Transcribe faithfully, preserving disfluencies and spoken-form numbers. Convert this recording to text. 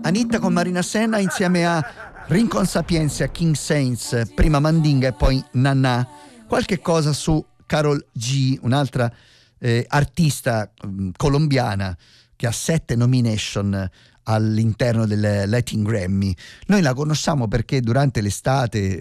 Anitta con Marina Senna insieme a Rincon Sapienza, King Saints, prima Mandinga e poi Nanà. Qualche cosa su Karol G, un'altra eh, artista mh, colombiana che ha sette nomination all'interno del Latin Grammy. Noi la conosciamo perché durante l'estate